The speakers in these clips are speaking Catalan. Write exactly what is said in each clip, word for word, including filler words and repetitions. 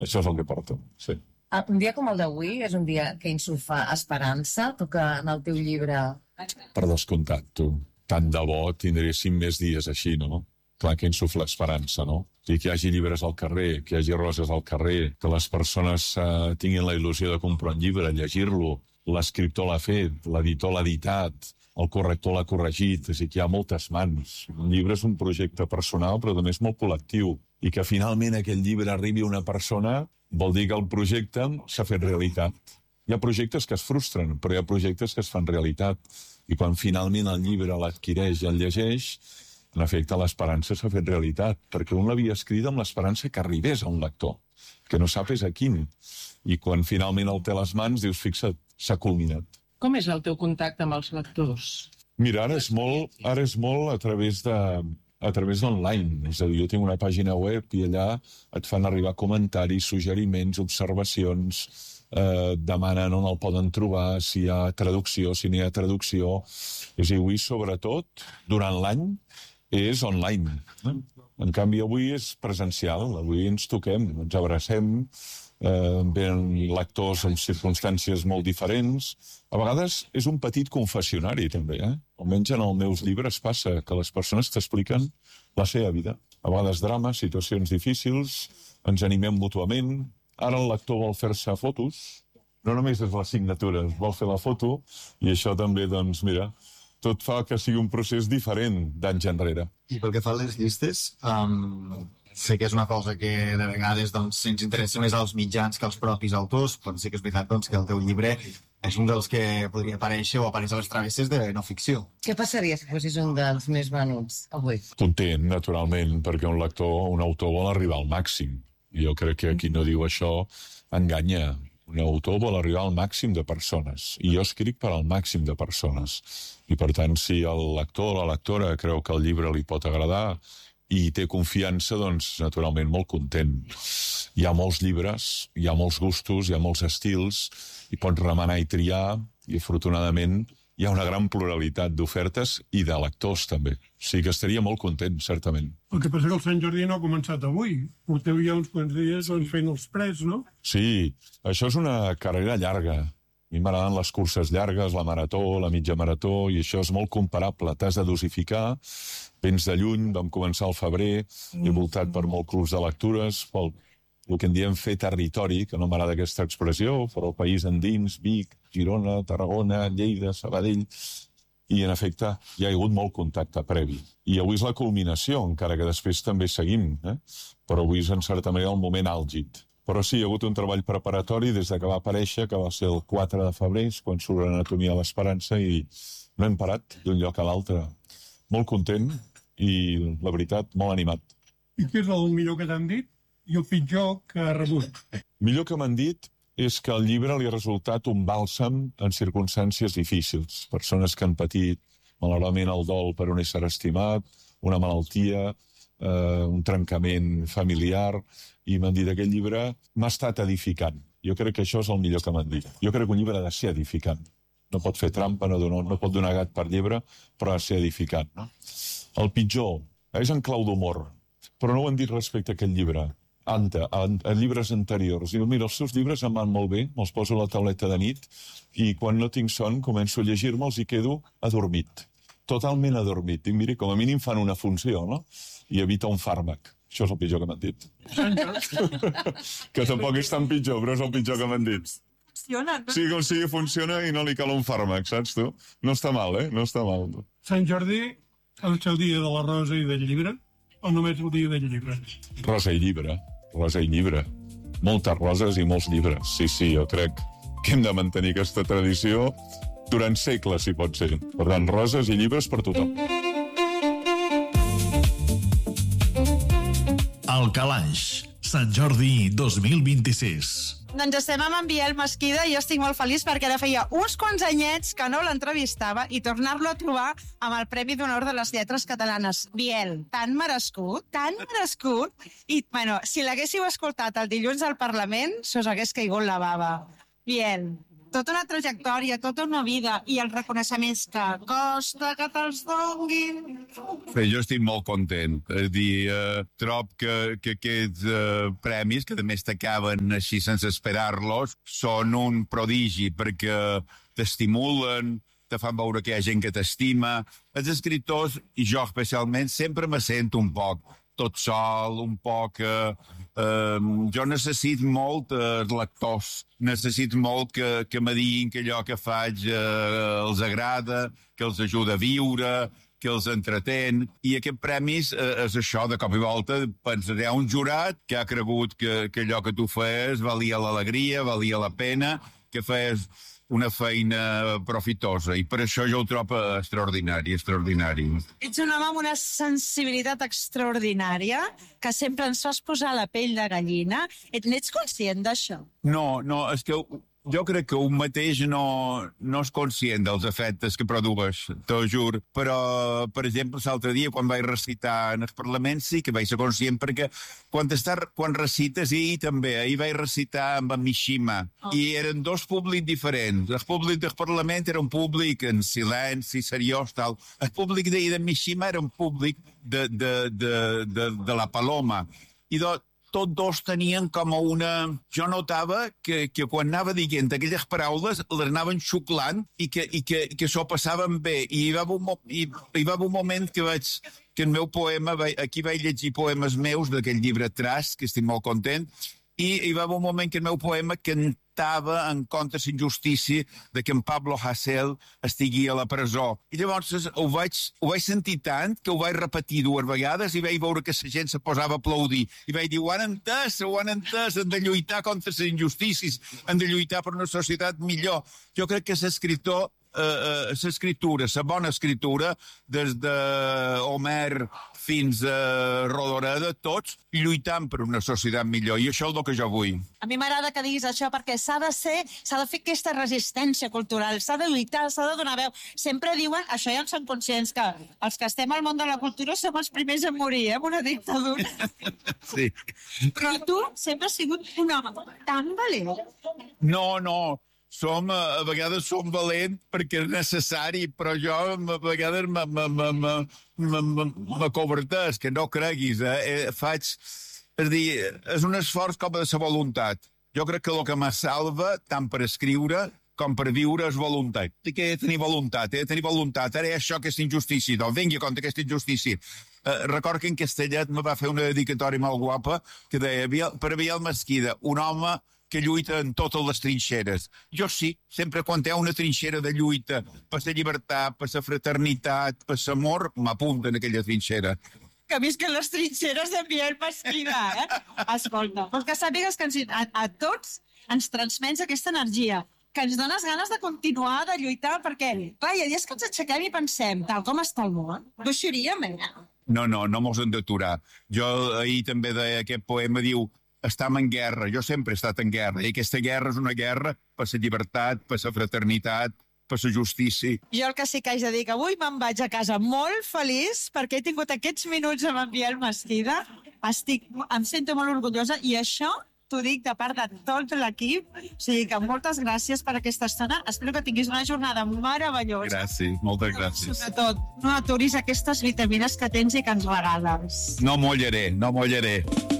Això és el que porto, sí. Un dia com el d'avui és un dia que insufla esperança, tu que en el teu llibre... Per descomptat, tu. Tant de bo tindréssim més dies així, no? Clar que insufla esperança, no? I que hi hagi llibres al carrer, que hi hagi roses al carrer, que les persones eh, tinguin la il·lusió de comprar un llibre, llegir-lo, l'escriptor l'ha fet, l'editor l'ha editat, el corrector l'ha corregit, és a dir, que hi ha moltes mans. Un llibre és un projecte personal, però també és molt col·lectiu. I que finalment aquest llibre arribi a una persona vol dir que el projecte s'ha fet realitat. Hi ha projectes que es frustren, però hi ha projectes que es fan realitat. I quan finalment el llibre l'adquireix i el llegeix, en efecte, l'esperança s'ha fet realitat, perquè un l'havia escrit amb l'esperança que arribés a un lector, que no sap és a quin. I quan finalment el té a les mans, dius, fixa't, s'ha culminat. Com és el teu contacte amb els lectors? Mira, ara és molt, ara és molt a través de, a través d'online. És a dir, jo tinc una pàgina web i allà et fan arribar comentaris, suggeriments, observacions, eh, demanen on el poden trobar, si hi ha traducció, si no hi ha traducció. És a dir, avui, sobretot, durant l'any, és online. En canvi, avui és presencial. Avui ens toquem, ens abracem, eh, venen lectors en circumstàncies molt diferents. A vegades és un petit confessionari, també, eh? Almenys en els meus llibres passa que les persones t'expliquen la seva vida. A vegades drames, situacions difícils, ens animem mútuament. Ara el lector vol fer-se fotos, no només és la signatura, vol fer la foto, i això també, doncs, mira, tot fa que sigui un procés diferent d'anys enrere. I pel que fa a les llistes, um, sé que és una cosa que de vegades doncs, ens interessa més als mitjans que als propis autors, però sí que és veritat doncs, que el teu llibre és un dels que podria aparèixer o apareix a les travesses de no ficció. Què passaria si fossis un dels més venuts avui? Content, naturalment, perquè un lector, un autor vol arribar al màxim. I jo crec que qui no diu això enganya. Un autor vol arribar al màxim de persones, i jo escric per al màxim de persones. I per tant, si el lector o la lectora creu que el llibre li pot agradar i té confiança, doncs, naturalment, molt content. Hi ha molts llibres, hi ha molts gustos, hi ha molts estils, i pots remenar i triar, i afortunadament hi ha una gran pluralitat d'ofertes i de lectors, també. O sigui que estaria molt content, certament. El que passa que el Sant Jordi no ha començat avui. Porteu ja uns quants dies doncs, fent els pres, no? Sí, això és una carrera llarga. A mi m'agraden les curses llargues, la marató, la mitja marató, i això és molt comparable. T'has de dosificar, vens de lluny, vam començar al febrer, he voltat per molts clubs de lectures, pel el que en diem fer territori, que no m'agrada aquesta expressió, però el país endins, Vic, Girona, Tarragona, Lleida, Sabadell, i en efecte hi ha hagut molt contacte previ. I avui és la culminació, encara que després també seguim, eh? Però avui és en certa manera el moment àlgid. Però sí, hi ha hagut un treball preparatori des que va aparèixer, que va ser el quatre de febrer, quan surt l'Anatomia de l'Esperança, i no hem parat d'un lloc a l'altre. Molt content i, la veritat, molt animat. I què és el millor que t'han dit? I el pitjor que ha rebut? Millor que m'han dit és que el llibre li ha resultat un bàlsam en circumstàncies difícils. Persones que han patit, malauradament, el dol per un ésser estimat, una malaltia, eh, un trencament familiar, i m'han dit que aquest llibre m'ha estat edificant. Jo crec que això és el millor que m'han dit. Jo crec que un llibre ha de ser edificant. No pot fer trampa, no, donar, no pot donar gat per llibre, però ha de ser edificant. No? El pitjor és en clau d'humor, però no ho han dit respecte a aquest llibre. Anta, a, a llibres anteriors. Diu, mira, els seus llibres em van molt bé, me'ls poso a la tauleta de nit, i quan no tinc son començo a llegir-me'ls i quedo adormit. Totalment adormit. Dic, mira, com a mínim fan una funció, no? I evita un fàrmac. Això és el pitjor que m'han dit. Que tampoc és tan pitjor, però és el pitjor que m'han dit. Funciona, no? Sí, com sigui, funciona i no li cal un fàrmac, saps tu? No està mal, eh? No està mal. Sant Jordi ha de ser el dia de la rosa i del llibre? O només el dia del llibre? Rosa i llibre, rosa i llibre. Moltes roses i molts llibres. Sí, sí, jo crec que hem de mantenir aquesta tradició durant segles, si pot ser. Per tant, roses i llibres per tothom. El Calaix, Sant Jordi dos mil vint-i-sis. Doncs estem amb en Biel Mesquida i jo estic molt feliç perquè ara feia uns quants anyets que no l'entrevistava i tornar-lo a trobar amb el Premi d'Honor de les Lletres Catalanes. Biel, tan merescut, tan merescut. I, bueno, si l'haguéssiu escoltat el dilluns al Parlament, se us hagués caigut la bava. Biel, tota una trajectòria, tota una vida i els reconeixements que costa que te'ls donguin. Bé, jo estic molt content. És a dir, eh, trob que, que aquests eh, premis, que també t'acaben així sense esperar-los, són un prodigi perquè t'estimulen, te fan veure que hi ha gent que t'estima. Els escriptors, i jo especialment, sempre me sento un poc tot sol, un poc... Eh, eh, jo necessito molt eh, lectors, necessito molt que, que me diguin que allò que faig eh, els agrada, que els ajuda a viure, que els entretén, i aquest premis eh, és això, de cop i volta pensaré a un jurat que ha cregut que, que allò que tu feies valia l'alegria, valia la pena, que feies una feina profitosa, i per això jo ho trobo extraordinari, extraordinari. Ets un home amb una sensibilitat extraordinària que sempre ens fas posar la pell de gallina. Et n'ets conscient d'això? No, no, és que jo crec que un mateix no, no és conscient dels efectes que produeix, t'ho juro. Però, per exemple, l'altre dia, quan vaig recitar en el Parlament, sí que vaig ser conscient, perquè quan, estàs, quan recites, i també, ahir vaig recitar amb en Mishima, oh. i eren dos públics diferents. El públic del Parlament era un públic en silenci, seriós, tal. El públic d'ahir de Mishima era un públic de, de, de, de, de la Paloma. I doncs, tots dos tenien com una... Jo notava que, que quan anava dient aquelles paraules les anaven xuclant i que, i que, que s'ho passaven bé. I hi va haver un, hi, hi va haver un moment que vaig... que el meu poema... Aquí vaig llegir poemes meus d'aquell llibre Traç, que estic molt content, i hi va haver un moment que el meu poema cantava en contra de l'injustícia de que en Pablo Hasél estigui a la presó. I llavors ho vaig, ho vaig sentir tant que ho vaig repetir dues vegades i vaig veure que la gent se posava a aplaudir. I vaig dir, ho han entès, ho han entès, hem de lluitar contra les injustícies, hem de lluitar per una societat millor. Jo crec que l'escriptor Uh, uh, l'escriptura, la bona escriptura, des d'Homer fins a Rodoreda, tots lluitant per una societat millor, i això és el que jo vull. A mi m'agrada que diguis això, perquè s'ha de ser, s'ha de fer aquesta resistència cultural, s'ha de lluitar, s'ha de donar veu. Sempre diuen, això ja en són conscients, que els que estem al món de la cultura som els primers a morir, eh, amb una dictadura. Sí. Però tu sempre has sigut un home tan valent. No, no. Som, a vegades som valent perquè és necessari, però jo a vegades m'acobertès, que no creguis, eh? Faig... És a dir, és un esforç com de la voluntat. Jo crec que el que me salva, tant per escriure com per viure, és voluntat. I que he de tenir voluntat, he de tenir voluntat. Ara això, aquesta injustícia, doncs vingui contra aquesta injustícia. Uh, record que en Castellet me va fer una dedicatòria molt guapa que deia, per Biel Mesquida, un home que lluita en totes les trinxeres. Jo sí, sempre quan hi ha una trinxera de lluita per la llibertat, per la fraternitat, per l'amor, m'apunta en aquella trinxera. Que visquen les trinxeres de Biel Mesquida, eh? Escolta, però que sàpigues que ens, a, a tots ens transmets aquesta energia, que ens dones ganes de continuar, de lluitar, perquè, clar, hi ha dies que ens aixequem i pensem, tal com està el món, duixaríem, eh? No, no, no mos hem d'aturar. Jo ahir també deia, aquest poema diu, estem en guerra, jo sempre he estat en guerra, i aquesta guerra és una guerra per la llibertat, per la fraternitat, per la justícia. Jo el que sí que haig de dir que avui me'n vaig a casa molt feliç perquè he tingut aquests minuts amb en Biel Mesquida. Estic, em sento molt orgullosa i això t'ho dic de part de tot l'equip. O sigui que moltes gràcies per aquesta estona. Espero que tinguis una jornada meravellosa. Gràcies, moltes gràcies. Sobretot, no aturis aquestes vitamines que tens i que ens regales. No mollaré, no mollaré.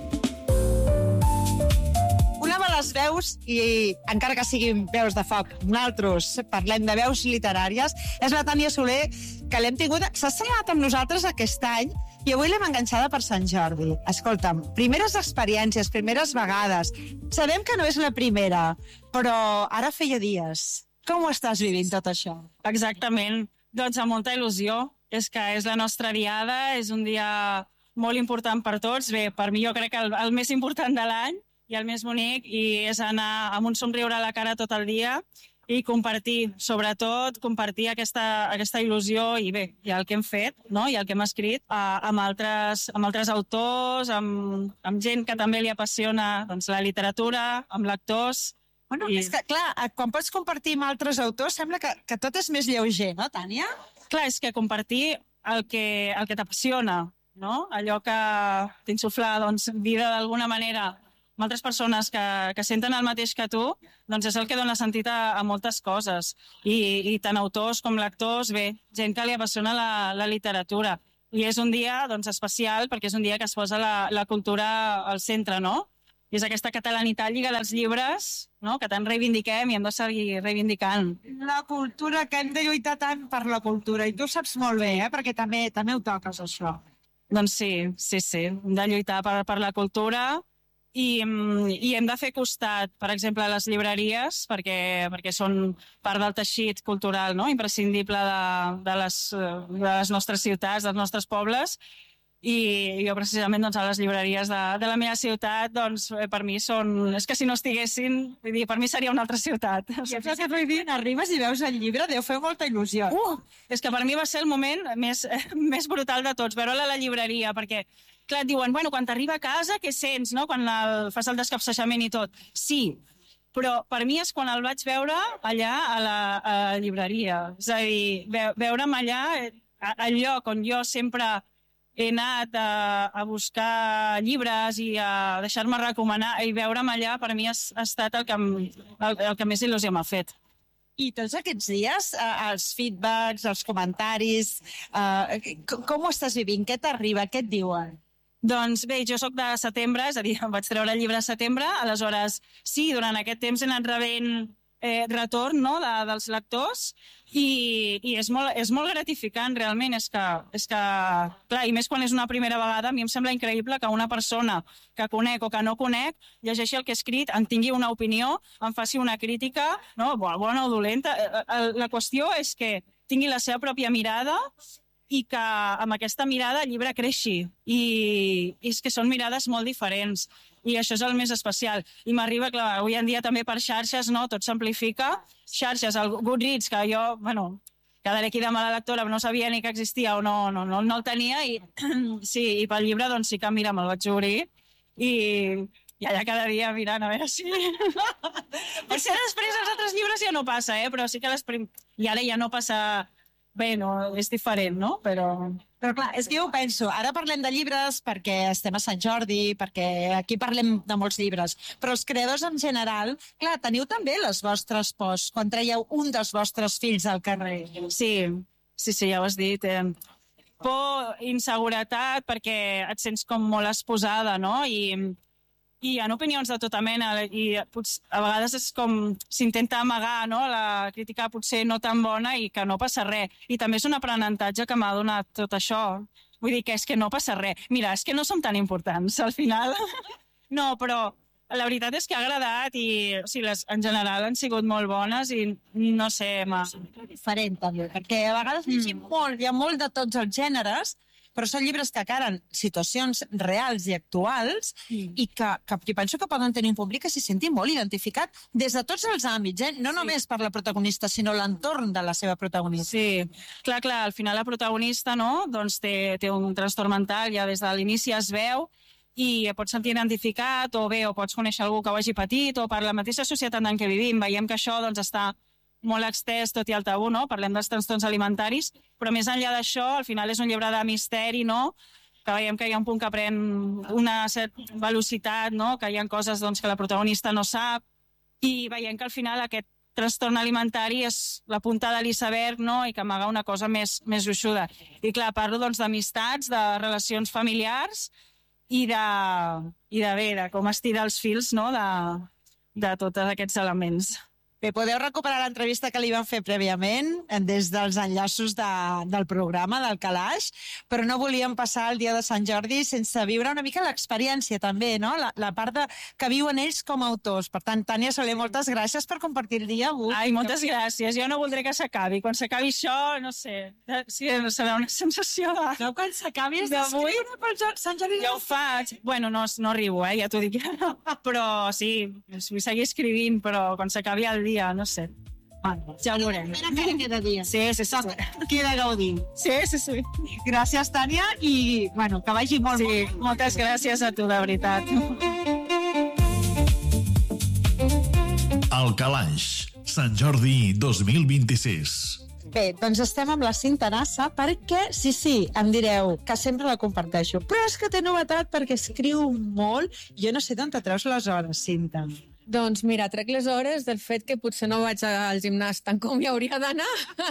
Les veus, i encara que siguin veus de foc, nosaltres parlem de veus literàries, és la Tània Soler, que l'hem tingut, s'ha estrenat amb nosaltres aquest any i avui l'hem enganxada per Sant Jordi. Escolta'm, primeres experiències, primeres vegades. Sabem que no és la primera, però ara feia dies. Com ho estàs vivint tot això? Exactament, doncs amb molta il·lusió. És que és la nostra diada, és un dia molt important per tots. Bé, per mi jo crec que el, el més important de l'any i el més bonic, i és anar amb un somriure a la cara tot el dia i compartir, sobretot, compartir aquesta, aquesta il·lusió i bé, i el que hem fet, no? I el que hem escrit eh, amb, altres, amb altres autors, amb, amb gent que també li apassiona doncs, la literatura, amb lectors. Bueno, I... és que, clar, quan pots compartir amb altres autors sembla que, que tot és més lleuger, no, Tània? Clar, és que compartir el que, el que t'apassiona, no? Allò que t'insufla doncs, vida d'alguna manera amb altres persones que, que senten el mateix que tu, doncs és el que dona sentit a, a moltes coses. I, i tant autors com lectors, bé, gent que li apassiona la, la literatura. I és un dia doncs, especial perquè és un dia que es posa la, la cultura al centre, no? I és aquesta catalanitat lliga dels llibres, no?, que tant reivindiquem i hem de seguir reivindicant. La cultura, que hem de lluitar tant per la cultura, i tu saps molt bé, eh? Perquè també també ho toques, això. Doncs sí, sí, sí, hem de lluitar per, per la cultura i, i hem de fer costat, per exemple, a les llibreries, perquè, perquè són part del teixit cultural, no?, imprescindible de, de, les, de les nostres ciutats, dels nostres pobles. I jo precisament doncs, a les llibreries de, de la meva ciutat, doncs, per mi són... És que si no estiguessin, vull dir, per mi seria una altra ciutat. I és el que vull dir, arribes i veus el llibre, deu fer molta il·lusió. Uh, és que per mi va ser el moment més, més brutal de tots, veure-la a la llibreria, perquè, clar, et diuen, bueno, quan t'arriba a casa, què sents, no?, quan el, fas el descapsejament i tot. Sí, però per mi és quan el vaig veure allà a la, a la llibreria. És a dir, ve, veure'm allà, al lloc on jo sempre he anat a, a buscar llibres i a deixar-me recomanar, i veure'm allà per mi ha, ha estat el que, el, el que més il·lusió m'ha fet. I tots aquests dies, eh, els feedbacks, els comentaris, eh, com, com ho estàs vivint? Què t'arriba? Què et diuen? Doncs bé, jo sóc de setembre, és a dir, em vaig treure el llibre a setembre, aleshores sí, durant aquest temps he anat rebent eh, retorn, no?, de, dels lectors, i, i és, molt, és molt gratificant, realment. És que, és que, clar, i més quan és una primera vegada, a mi em sembla increïble que una persona que conec o que no conec llegeixi el que he escrit, en tingui una opinió, em faci una crítica, no?, bona o dolenta. La qüestió és que tingui la seva pròpia mirada i que amb aquesta mirada el llibre creixi. I, i és que són mirades molt diferents. I això és el més especial. I m'arriba, clar, avui en dia també per xarxes, no?, tot s'amplifica. Xarxes, el Goodreads, que jo, bueno, quedaré aquí de mala lectora, no sabia ni que existia o no, no, no, no el tenia, i sí, i pel llibre, doncs sí que, mira, me'l vaig obrir, i, i allà cada dia mirant a veure si... Potser després els altres llibres ja no passa, eh?, però sí que les prim... I ara ja no passa... Bé, no, és diferent, no?, però... Però clar, és que jo ho penso, ara parlem de llibres perquè estem a Sant Jordi, perquè aquí parlem de molts llibres, però els creadors en general, clar, teniu també les vostres pors quan traieu un dels vostres fills al carrer. Sí, sí, sí, ja ho has dit. Eh? Por, inseguretat, perquè et sents com molt exposada, no?, i... I hi ha opinions de tota mena, i potser, a vegades és com s'intenta amagar, no?, la crítica potser no tan bona i que no passa res. I també és un aprenentatge que m'ha donat tot això. Vull dir que és que no passa res. Mira, és que no som tan importants, al final. No, però la veritat és que ha agradat i o sigui, les, en general han sigut molt bones i no sé... Ma... Diferent, també, perquè a vegades llegim mm. molt, hi ha molt de tots els gèneres, però són llibres que acaren situacions reals i actuals mm. i que, que penso que poden tenir un públic que s'hi senti molt identificat des de tots els àmbits, eh? No sí. només per la protagonista, sinó l'entorn de la seva protagonista. Sí, clar, clar, al final la protagonista, no?, doncs té, té un trastorn mental, ja des de l'inici es veu, i pots sentir identificat, o bé, o pots conèixer algú que ho hagi patit, o per la mateixa societat en què vivim, veiem que això doncs, està molt extès, tot i el tabú, no? Parlem dels trastorns alimentaris, però més enllà d'això, al final és un llibre de misteri, no?, que veiem que hi ha un punt que pren una certa velocitat, no?, que hi ha coses doncs, que la protagonista no sap, i veiem que al final aquest trastorn alimentari és la punta de l'iceberg, no?, i que amaga una cosa més, més gruixuda. I clar, parlo doncs, d'amistats, de relacions familiars i de, i de bé, de com estira els fils, no?, de, de tots aquests elements. Bé, podeu recuperar l'entrevista que li vam fer prèviament des dels enllaços de, del programa, del Calaix, però no volíem passar el dia de Sant Jordi sense viure una mica l'experiència també, no? La, la part de, que viuen ells com a autors. Per tant, Tània Soler, moltes gràcies per compartir el dia avui. Ai, moltes gràcies. Jo no voldré que s'acabi. Quan s'acabi això, no sé, sí, serà una sensació de... No, quan s'acabi és d'escriure pel Sant Jordi. Ja ho faig. Bueno, no, no arribo, eh? Ja t'ho dic. Però sí, vull seguir escrivint, però quan s'acabi el dia, no sé. Ah, ja ho veurem. Encara queda dia. Sí, sí, sí. sí. Queda gaudint. Sí, sí, sí. Gràcies, Tània, i bueno, que vagi molt, sí, molt. Moltes gràcies a tu, de veritat. El Calaix, Sant Jordi dos mil vint-i-sis. Bé, doncs estem amb la Cinta Arassa perquè, sí, sí, em direu que sempre la comparteixo, però és que té novetat perquè escriu molt. Jo no sé d'on te treus les hores, Cinta. Doncs mira, trec les hores del fet que potser no vaig al gimnàs tant com hi hauria d'anar.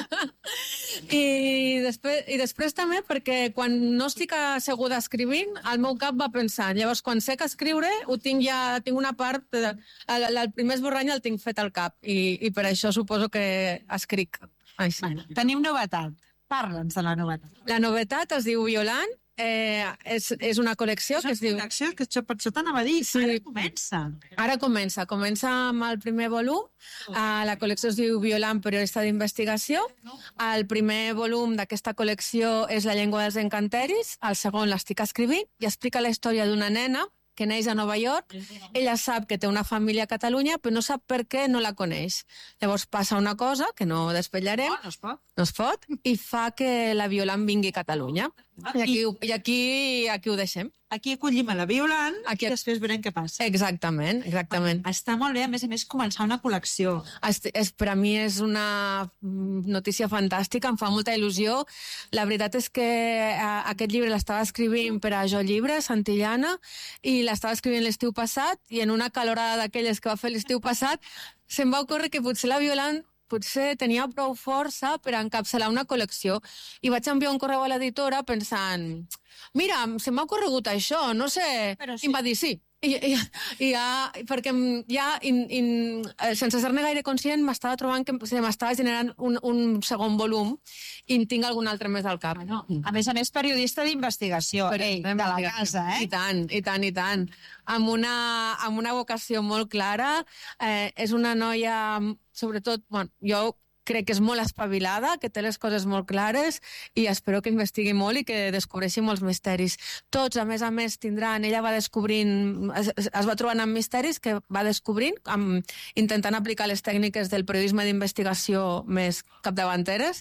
I, després, I després també perquè quan no estic asseguda escrivint, el meu cap va pensant. Llavors, quan sé que escriure, ho tinc ja, tinc una part, de, el, el primer esborrany el tinc fet al cap i, i per això suposo que escric. Així. Bueno, tenim novetat. Parla'ns de la novetat. La novetat es diu Violant. Eh, és, és una col·lecció és que es diu... És una col·lecció que això, per això t'anava a dir. Sí. Ara comença. Ara comença. Comença amb el primer volum. Uh, la col·lecció es diu Violant, periodista d'investigació. El primer volum d'aquesta col·lecció és La llengua dels encanteris. El segon l'estic escrivint i explica la història d'una nena que neix a Nova York. Ella sap que té una família a Catalunya, però no sap per què no la coneix. Llavors passa una cosa, que no desvetllarem, Oh, no es pot. no es pot, i fa que la Violant vingui a Catalunya. I aquí, i aquí, aquí ho deixem. Aquí acollim a la Violant Aquí... i després veurem què passa. Exactament, exactament. Està molt bé, a més a més, començar una col·lecció. És, és, per a mi és una notícia fantàstica, em fa molta il·lusió. La veritat és que a, aquest llibre l'estava escrivint per a Jo Llibre, Santillana, i l'estava escrivint l'estiu passat, i en una calorada d'aquelles que va fer l'estiu passat, se'm va ocórrer que potser la Violant potser tenia prou força per encapçalar una col·lecció. I vaig enviar un correu a l'editora pensant, mira, se m'ha ocorregut això, no sé... Però sí. I em va dir sí. I, i, i ja, perquè ja, in, in, sense ser-ne gaire conscient, m'estava trobant que se m'estava generant un, un segon volum i en tinc algun altre més al cap. Bueno, a més a més, periodista d'investigació, ei, de la casa, eh? I tant, i tant, i tant. Amb una, amb una vocació molt clara. Eh, és una noia, sobretot, bueno, jo crec que és molt espavilada, que té les coses molt clares i espero que investigui molt i que descobreixi molts misteris. Tots, a més a més, tindran... Ella va descobrint... Es, es va trobant amb misteris que va descobrint, amb, intentant aplicar les tècniques del periodisme d'investigació més capdavanteres,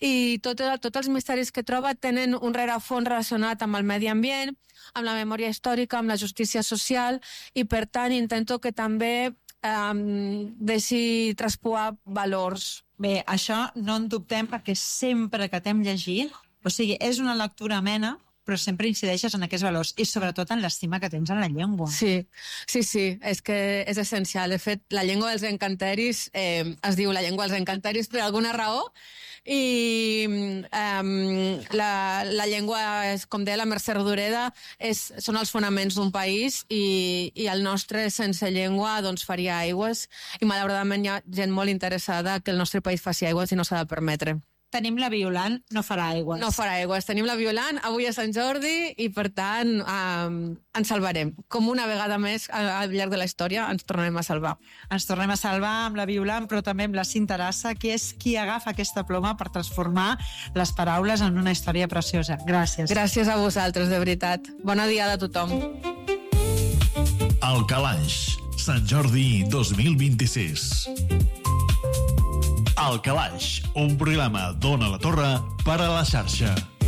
i tot, tots els misteris que troba tenen un rerefons relacionat amb el medi ambient, amb la memòria històrica, amb la justícia social, i per tant intento que també um, deixi traspuar valors. Bé, això no en dubtem perquè sempre que t'hem llegit, o sigui, és una lectura amena, però sempre incideixes en aquests valors i sobretot en l'estima que tens en la llengua. Sí, sí, sí, és que és essencial. De fet, la llengua dels encanteris eh, es diu la llengua dels encanteris per alguna raó i um, la, la llengua, és, com deia la Mercè Rodoreda, és, són els fonaments d'un país i, i el nostre sense llengua doncs, faria aigües i malauradament hi ha gent molt interessada que el nostre país faci aigües i no s'ha de permetre. Tenim la Violant, no farà aigües. No farà aigües. Tenim la Violant avui a Sant Jordi i, per tant, um, ens salvarem. Com una vegada més, al llarg de la història, ens tornem a salvar. Ens tornem a salvar amb la Violant, però també amb la Cinta Arassa, que és qui agafa aquesta ploma per transformar les paraules en una història preciosa. Gràcies. Gràcies a vosaltres, de veritat. Bona diada a tothom. El Calaix, Sant Jordi dos mil vint-i-sis. El Calaix, un programa d'Ona la Torre per a la xarxa.